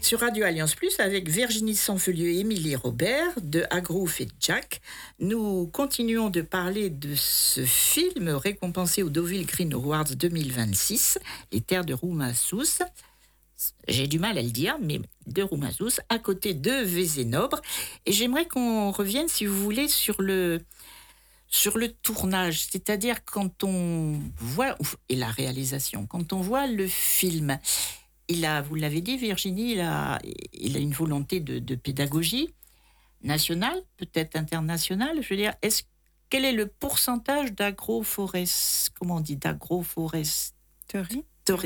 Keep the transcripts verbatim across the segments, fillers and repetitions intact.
sur Radio Alliance Plus avec Virginie Sanfelieu et Émilie Robert de Agrouf et Jack. Nous continuons de parler de ce film récompensé au Deauville Green Awards deux mille vingt-six, Les Terres de Roumassous. J'ai du mal à le dire, mais de Roumassous, à côté de Vézénobre. Et j'aimerais qu'on revienne, si vous voulez, sur le, sur le tournage. C'est-à-dire quand on voit, et la réalisation, quand on voit le film, il a, vous l'avez dit Virginie, il a, il a une volonté de, de pédagogie nationale, peut-être internationale. Je veux dire, est-ce, quel est le pourcentage d'agroforest, comment on dit, d'agroforesterie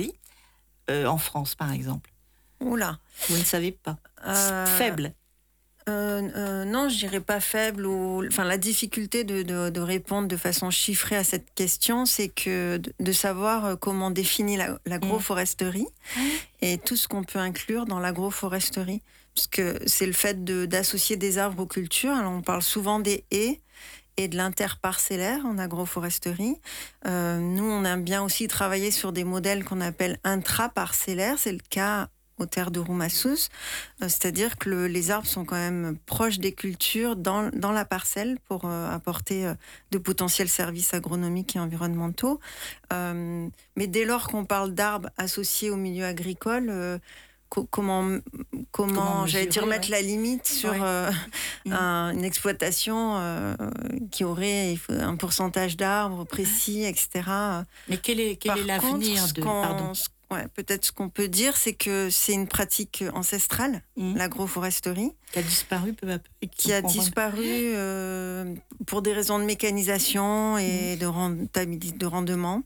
euh, en France, par exemple? Oula. Vous ne savez pas. Euh, Faible. Euh, euh, non, je dirais pas faible. Ou, enfin, la difficulté de, de, de répondre de façon chiffrée à cette question, c'est que de, de savoir comment définir la, l'agroforesterie mmh. et tout ce qu'on peut inclure dans l'agroforesterie. Parce que c'est le fait de, d'associer des arbres aux cultures. Alors, on parle souvent des haies et de l'interparcellaire en agroforesterie. Euh, nous, on aime bien aussi travailler sur des modèles qu'on appelle intraparcellaires. C'est le cas aux terres de Roumassous, euh, c'est-à-dire que le, les arbres sont quand même proches des cultures dans, dans la parcelle pour euh, apporter euh, de potentiels services agronomiques et environnementaux. Euh, mais dès lors qu'on parle d'arbres associés au milieu agricole, euh, co- comment, comment, comment mesurer, j'allais dire, ouais. mettre la limite sur ouais. euh, mmh. un, une exploitation euh, qui aurait un pourcentage d'arbres précis, et cetera. Mais quel est, quel Par est l'avenir contre, de... Pardon. Ouais, peut-être ce qu'on peut dire, c'est que c'est une pratique ancestrale, mmh. l'agroforesterie. Qui a disparu peu à peu. Qui a disparu euh, pour des raisons de mécanisation et mmh. de, rentabilité, de rendement.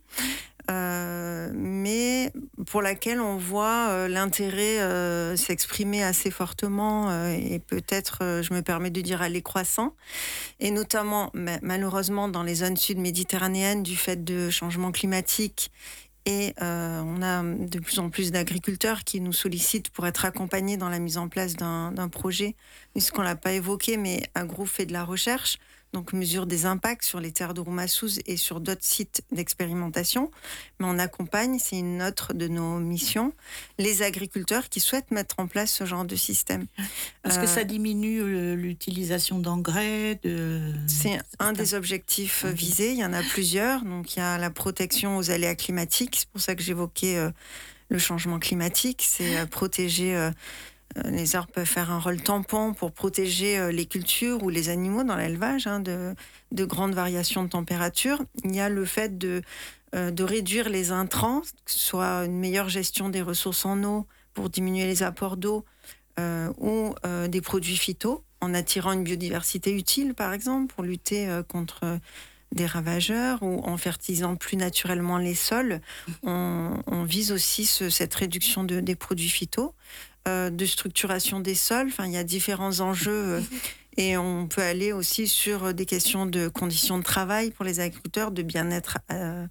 Euh, mais pour laquelle on voit euh, l'intérêt euh, s'exprimer assez fortement euh, et peut-être, euh, je me permets de dire, aller croissant. Et notamment, malheureusement, dans les zones sud-méditerranéennes, du fait de changements climatiques. Et euh, on a de plus en plus d'agriculteurs qui nous sollicitent pour être accompagnés dans la mise en place d'un, d'un projet. Puisqu'on ne l'a pas évoqué, mais Agrouf fait de la recherche, donc mesure des impacts sur les terres de Roumassous et sur d'autres sites d'expérimentation. Mais on accompagne, c'est une autre de nos missions, les agriculteurs qui souhaitent mettre en place ce genre de système. Parce euh, que ça diminue l'utilisation d'engrais de... C'est un des objectifs okay. visés, il y en a plusieurs. Donc il y a la protection aux aléas climatiques, c'est pour ça que j'évoquais euh, le changement climatique, c'est euh, protéger... Euh, Les arbres peuvent faire un rôle tampon pour protéger les cultures ou les animaux dans l'élevage hein, de, de grandes variations de température. Il y a le fait de, euh, de réduire les intrants, que ce soit une meilleure gestion des ressources en eau pour diminuer les apports d'eau euh, ou euh, des produits phytos en attirant une biodiversité utile, par exemple, pour lutter euh, contre des ravageurs ou en fertilisant plus naturellement les sols. On, on vise aussi ce, cette réduction de, des produits phytos. Euh, de structuration des sols, enfin, il y a différents enjeux euh, et on peut aller aussi sur des questions de conditions de travail pour les agriculteurs, de bien-être euh,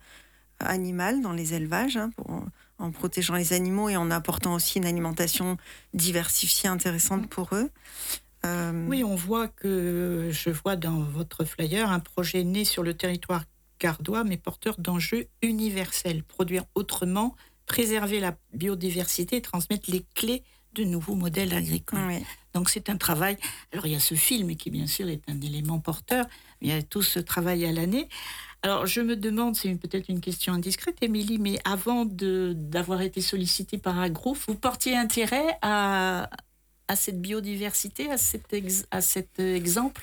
animal dans les élevages, hein, pour, en protégeant les animaux et en apportant aussi une alimentation diversifiée intéressante pour eux. Euh... Oui, on voit que, je vois dans votre flyer, un projet né sur le territoire gardois, mais porteur d'enjeux universels, produire autrement, préserver la biodiversité et transmettre les clés de nouveaux modèles agricoles. Oui. Donc c'est un travail, alors il y a ce film qui bien sûr est un élément porteur, mais il y a tout ce travail à l'année. Alors je me demande, c'est une, peut-être une question indiscrète Émilie, mais avant de, d'avoir été sollicitée par Agrouf, vous portiez intérêt à, à cette biodiversité, à cet, ex, à cet exemple?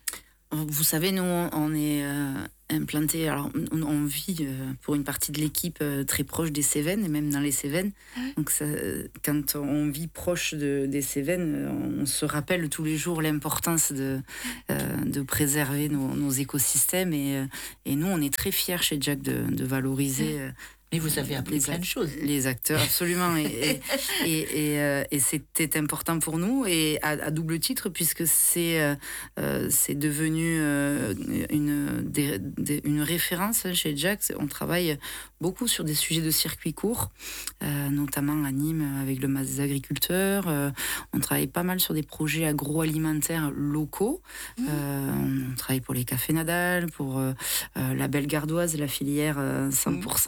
Vous savez, nous, on est euh, implantés, alors on, on vit euh, pour une partie de l'équipe euh, très proche des Cévennes, et même dans les Cévennes. Ouais. Donc ça, quand on vit proche de, des Cévennes, on se rappelle tous les jours l'importance de, euh, de préserver nos, nos écosystèmes. Et, et nous, on est très fiers chez Jack de, de valoriser... Euh, Mais vous avez appris plein de choses. Les acteurs, absolument. et, et, et, et, euh, et c'était important pour nous, et à, à double titre, puisque c'est, euh, c'est devenu euh, une, des, des, une référence chez Jack. On travaille beaucoup sur des sujets de circuit court, euh, notamment à Nîmes avec le Mas des agriculteurs. Euh, on travaille pas mal sur des projets agroalimentaires locaux. Mmh. Euh, on travaille pour les cafés Nadal, pour euh, la Belle Gardoise, la filière cent pour cent locale,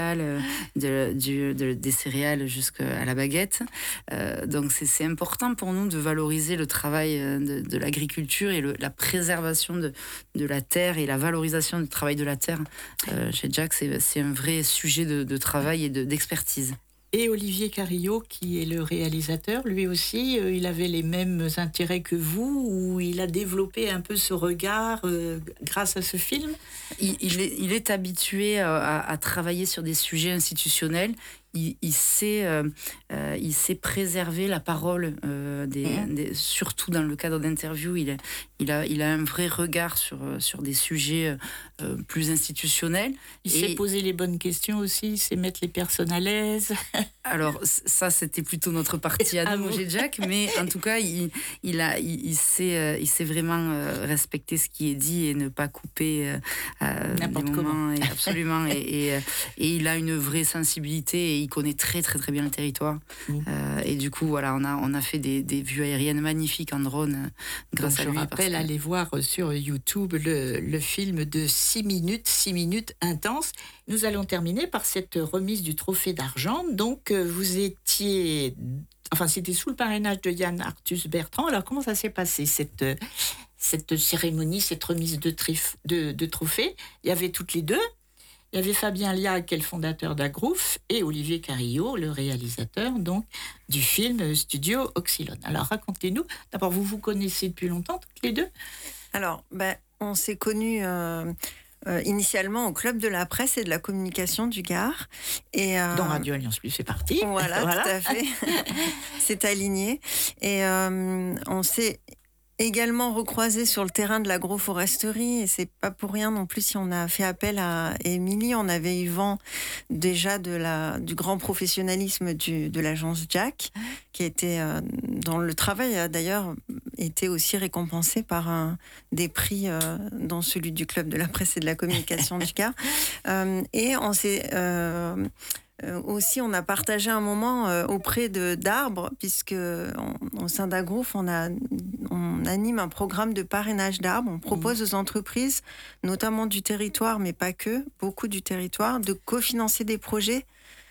céréales, euh, de, du, de, des céréales jusqu'à la baguette. Euh, donc c'est, c'est important pour nous de valoriser le travail de, de l'agriculture et le, la préservation de, de la terre et la valorisation du travail de la terre. Euh, chez Jack, c'est, c'est un vrai sujet de, de travail et de, d'expertise. Et Olivier Carillot, qui est le réalisateur, lui aussi, euh, il avait les mêmes intérêts que vous, ou il a développé un peu ce regard euh, grâce à ce film. Il, il, est, il est habitué à, à travailler sur des sujets institutionnels. Il, il, sait, euh, euh, il sait préserver la parole, euh, des, mmh. des, surtout dans le cadre d'interviews. Il, il, a, il a un vrai regard sur, sur des sujets euh, plus institutionnels. Il et... sait poser les bonnes questions aussi, il sait mettre les personnes à l'aise. Alors, ça, c'était plutôt notre partie à nous, chez Jack, mais en tout cas, il, il, a, il, il, sait, euh, il sait vraiment euh, respecter ce qui est dit et ne pas couper euh, n'importe comment. Et absolument. et, et, et il a une vraie sensibilité et il connaît très, très, très bien le territoire. Mmh. Euh, et du coup, voilà, on a, on a fait des, des vues aériennes magnifiques en drone euh, grâce Donc, à lui. Je rappelle, que... allez voir sur YouTube le, le film de six minutes, six minutes intenses. Nous allons terminer par cette remise du trophée d'argent. Donc, vous étiez... Enfin, c'était sous le parrainage de Yann Arthus Bertrand. Alors, comment ça s'est passé, cette, cette cérémonie, cette remise de, trif, de, de trophée? Il y avait toutes les deux. Il y avait Fabien Liag, qui est le fondateur d'Agrouf, et Olivier Carillot, le réalisateur donc, du film Studio Oxylone. Alors, racontez-nous. D'abord, vous vous connaissez depuis longtemps, toutes les deux? Alors, ben, on s'est connus... Euh... Euh, initialement au Club de la Presse et de la Communication du Gard. Et, euh, dont Radio Alliance Plus fait partie. Voilà, voilà. Tout à fait. C'est aligné. Et euh, on s'est également recroisé sur le terrain de l'agroforesterie, et c'est pas pour rien non plus si on a fait appel à Émilie. On avait eu vent déjà de la, du grand professionnalisme du, de l'agence Jack, qui était, euh, dont le travail a d'ailleurs été aussi récompensé par un, des prix, euh, dont celui du Club de la Presse et de la Communication du Gard. Euh, et on s'est... Euh, Euh, aussi, on a partagé un moment euh, auprès de, d'arbres, puisque on, au sein d'Agrouf, on, a, on anime un programme de parrainage d'arbres. On propose mmh. aux entreprises, notamment du territoire, mais pas que, beaucoup du territoire, de cofinancer des projets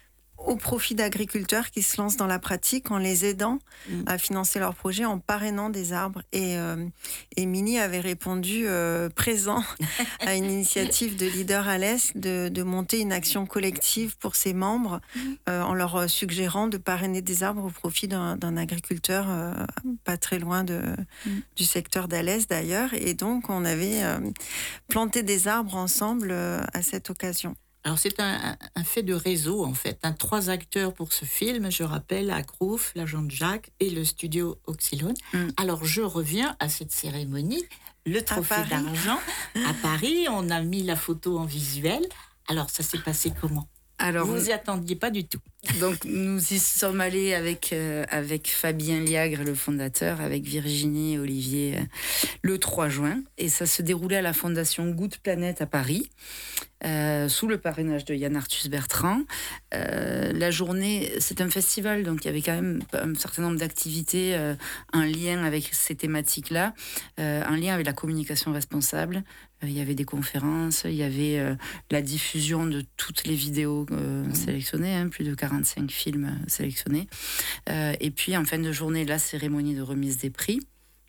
au profit d'agriculteurs qui se lancent dans la pratique en les aidant mmh. à financer leurs projets en parrainant des arbres. Et euh, Émilie avait répondu euh, présent à une initiative de Leader à l'Est de, de monter une action collective pour ses membres mmh. euh, en leur suggérant de parrainer des arbres au profit d'un, d'un agriculteur euh, pas très loin de, mmh. du secteur d'Alès d'ailleurs. Et donc on avait euh, planté des arbres ensemble euh, à cette occasion. Alors, c'est un, un fait de réseau, en fait. Un, trois acteurs pour ce film, je rappelle, Agrouf, l'agent Jack et le studio Oxylone. Mm. Alors, je reviens à cette cérémonie, le trophée d'argent à Paris. On a mis la photo en visuel. Alors, ça s'est passé comment? Alors, vous n'y attendiez pas du tout. Donc, nous y sommes allés avec, euh, avec Fabien Liagre, le fondateur, avec Virginie et Olivier, euh, le trois juin. Et ça se déroulait à la Fondation Good Planet à Paris, euh, sous le parrainage de Yann Arthus Bertrand. Euh, la journée, c'est un festival, donc il y avait quand même un certain nombre d'activités euh, en lien avec ces thématiques-là, euh, en lien avec la communication responsable. Il y avait des conférences, il y avait euh, la diffusion de toutes les vidéos euh, mmh. sélectionnées, hein, plus de quarante-cinq films sélectionnés. Euh, et puis, en fin de journée, la cérémonie de remise des prix.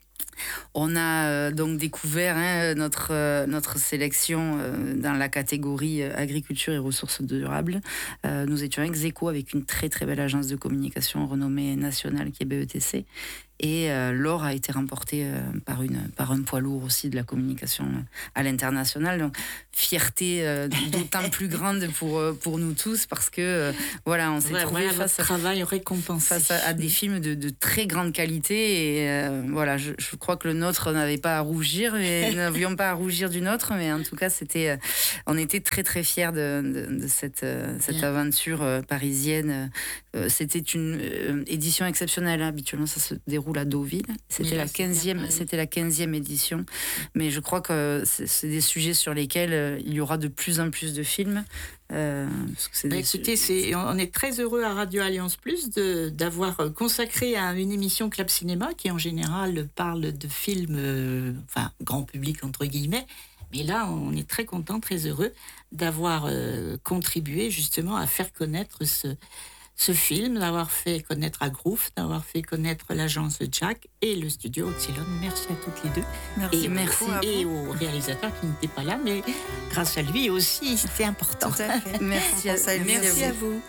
On a euh, donc découvert hein, notre, euh, notre sélection euh, dans la catégorie euh, agriculture et ressources durables. Euh, nous étions ex aequo avec une très très belle agence de communication renommée nationale qui est B E T C. Et euh, l'or a été remporté euh, par, une, par un poids lourd aussi de la communication à l'international. Donc, fierté euh, d'autant plus grande pour, pour nous tous parce que, euh, voilà, on s'est ouais, trouvé ouais, face, à, travail récompensé. face à, à des films de, de très grande qualité. Et euh, voilà, je, je crois que le nôtre n'avait pas à rougir, mais nous n'avions pas à rougir du nôtre. Mais en tout cas, c'était, euh, on était très, très fiers de, de, de cette, euh, cette aventure euh, parisienne. Euh, c'était une euh, édition exceptionnelle. Hein. Habituellement, ça se déroule à Deauville. C'était, oui, la quinzième, c'était la quinzième édition. Mais je crois que c'est, c'est des sujets sur lesquels euh, il y aura de plus en plus de films. Euh, parce que c'est bah des écoutez, c'est, on est très heureux à Radio Alliance Plus de, d'avoir consacré à une émission Club Cinéma qui en général parle de films, euh, enfin grand public entre guillemets, Mais là, on est très content, très heureux d'avoir euh, contribué justement à faire connaître ce, ce film, d'avoir fait connaître Agrouf, d'avoir fait connaître l'agence Jack et le studio Oxylon. Merci à toutes les deux. Merci, et merci. Et au réalisateur qui n'était pas là, mais grâce à lui aussi, c'était important. Tout à fait. Merci à, Merci à merci Merci à à vous. vous.